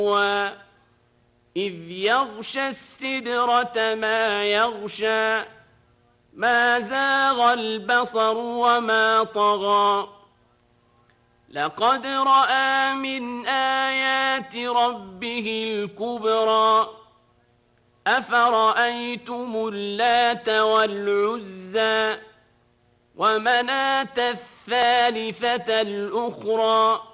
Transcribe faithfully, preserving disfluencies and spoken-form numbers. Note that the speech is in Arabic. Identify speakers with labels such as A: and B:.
A: إذ يغشى السدرة ما يغشى ما زاغ البصر وما طغى لقد رأى من آيات ربه الكبرى أفرأيتم اللات والعزى ومناة الثالثة الأخرى